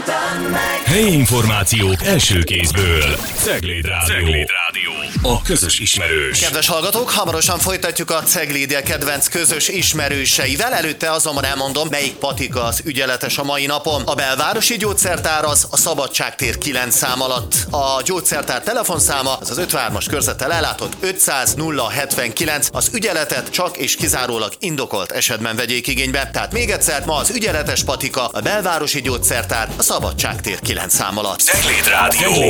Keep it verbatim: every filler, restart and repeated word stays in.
Helyi információk első kézből. Cegléd Rádió. Cegléd Rádió. A közös ismerős. Kedves hallgatók, hamarosan folytatjuk a Cegléd kedvenc közös ismerőseivel. Előtte azonban elmondom, melyik patika az ügyeletes a mai napon. A belvárosi gyógyszertár az a Szabadságtér kilenc szám alatt. A gyógyszertár telefonszáma az az ötvenhármas körzettel ellátott ötszáz nulla hetvenkilenc. Az ügyeletet csak és kizárólag indokolt esetben vegyék igénybe. Tehát még egyszer, ma az ügyeletes patika a belvárosi gyógyszertár a Szabadságtér kilenc szám alatt. Cegléd Rádió.